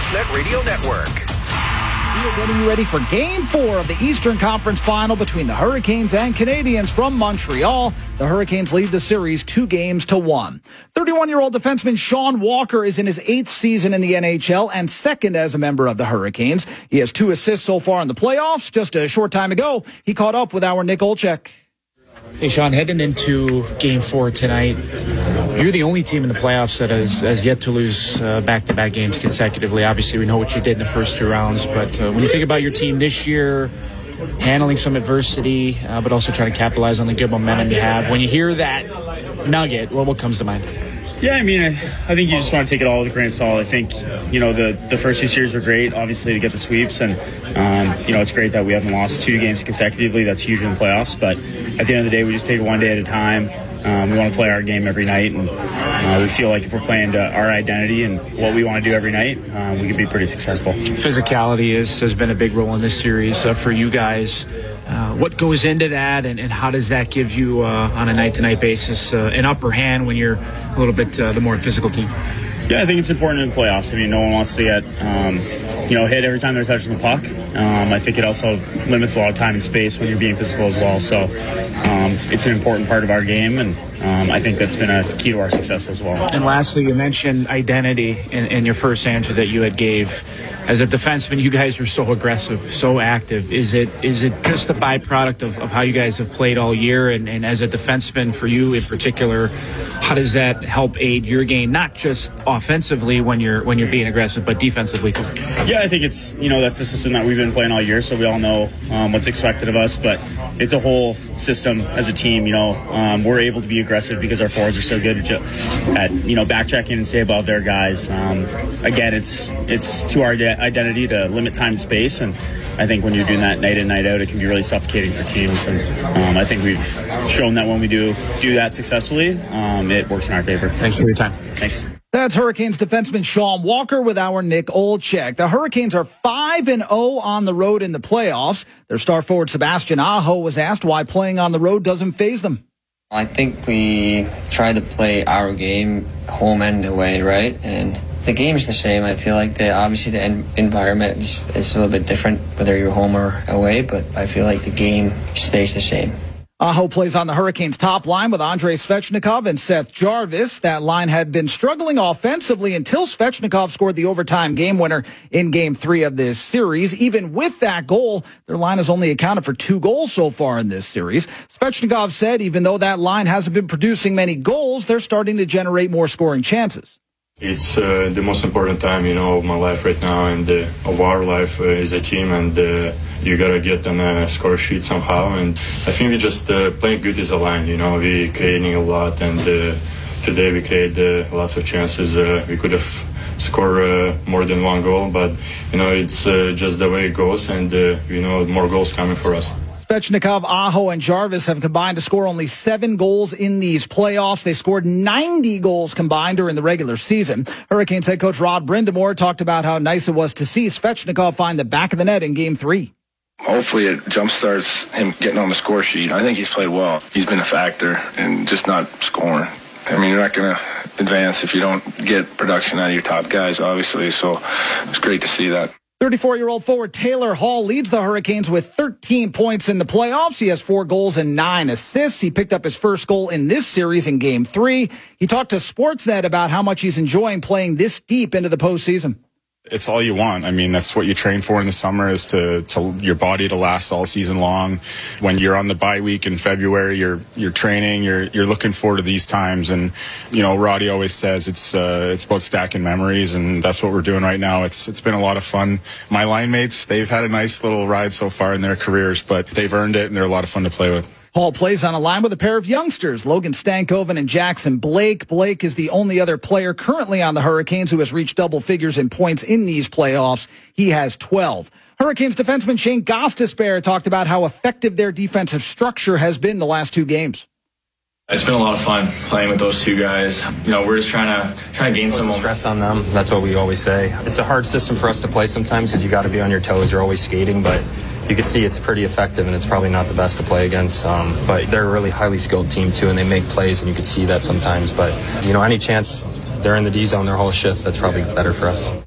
Sportsnet Radio Network. We are getting you ready for Game 4 of the Eastern Conference Final between the Hurricanes and Canadiens from Montreal. The Hurricanes lead the series 2-1. 31-year-old defenseman Sean Walker is in his 8th season in the NHL and second as a member of the Hurricanes. He has 2 assists so far in the playoffs. Just a short time ago, he caught up with our Nick Olczyk. Hey, Sean, heading into Game 4 tonight, you're the only team in the playoffs that has yet to lose back-to-back games consecutively. Obviously, we know what you did in the first 2 rounds, but when you think about your team this year, handling some adversity, but also trying to capitalize on the good momentum you have, when you hear that nugget, what comes to mind? Yeah, I mean, I think you just want to take it all with a grain of salt. I think, the first 2 series were great, obviously, to get the sweeps. And, it's great that we haven't lost 2 games consecutively. That's huge in the playoffs. But at the end of the day, we just take it one day at a time. We want to play our game every night. And we feel like if we're playing to our identity and what we want to do every night, we can be pretty successful. Physicality has been a big role in this series for you guys. What goes into that, and how does that give you, on a night-to-night basis, an upper hand when you're a little bit the more physical team? Yeah, I think it's important in the playoffs. I mean, no one wants to get, hit every time they're touching the puck. I think it also limits a lot of time and space when you're being physical as well. So it's an important part of our game, and I think that's been a key to our success as well. And lastly, you mentioned identity in your first answer that you had gave. As a defenseman, you guys are so aggressive, so active. Is it just a byproduct of how you guys have played all year? And as a defenseman, for you in particular, how does that help aid your game, not just offensively when you're being aggressive, but defensively too? Yeah, I think it's that's the system that we've been playing all year, so we all know what's expected of us. But it's a whole system as a team. We're able to be aggressive because our forwards are so good at back checking and stay above their guys. Again, it's to our identity to limit time and space, and I think when you're doing that night in, night out, it can be really suffocating for teams. And I think we've shown that when we do that successfully, it works in our favor. Thanks for your time. Thanks. That's Hurricanes defenseman Sean Walker with our Nick Olczyk. The Hurricanes are 5-0 on the road in the playoffs. Their star forward Sebastian Aho was asked why playing on the road doesn't faze them. I think we try to play our game home and away, right? And the game's the same. I feel like obviously the environment is a little bit different whether you're home or away, but I feel like the game stays the same. Aho plays on the Hurricanes' top line with Andrei Svechnikov and Seth Jarvis. That line had been struggling offensively until Svechnikov scored the overtime game winner in Game 3 of this series. Even with that goal, their line has only accounted for 2 goals so far in this series. Svechnikov said even though that line hasn't been producing many goals, they're starting to generate more scoring chances. It's the most important time, of my life right now and of our life as a team, and you gotta get on a score sheet somehow. And I think we just playing good as a line, we creating a lot, and today we created lots of chances. We could have scored more than 1 goal, but it's just the way it goes, and more goals coming for us. Svechnikov, Aho, and Jarvis have combined to score only 7 goals in these playoffs. They scored 90 goals combined during the regular season. Hurricanes head coach Rod Brind'Amour talked about how nice it was to see Svechnikov find the back of the net in Game 3. Hopefully it jumpstarts him getting on the score sheet. I think he's played well. He's been a factor and just not scoring. I mean, you're not going to advance if you don't get production out of your top guys, obviously. So it's great to see that. 34-year-old forward Taylor Hall leads the Hurricanes with 13 points in the playoffs. He has 4 goals and 9 assists. He picked up his first goal in this series in Game 3. He talked to Sportsnet about how much he's enjoying playing this deep into the postseason. It's all you want. I mean, that's what you train for in the summer, is to your body to last all season long. When you're on the bye week in February, you're training, you're looking forward to these times. And, Roddy always says it's about stacking memories, and that's what we're doing right now. It's been a lot of fun. My line mates, they've had a nice little ride so far in their careers, but they've earned it, and they're a lot of fun to play with. Hall plays on a line with a pair of youngsters, Logan Stankoven and Jackson Blake. Blake is the only other player currently on the Hurricanes who has reached double figures in points in these playoffs. He has 12. Hurricanes defenseman Shane Gostisbehere talked about how effective their defensive structure has been the last 2 games. It's been a lot of fun playing with those 2 guys. We're just trying to gain some stress on them. That's what we always say. It's a hard system for us to play sometimes because you got to be on your toes. You're always skating, but you can see it's pretty effective, and it's probably not the best to play against. But they're a really highly skilled team too, and they make plays, and you can see that sometimes. But any chance they're in the D zone their whole shift, that's probably better for us.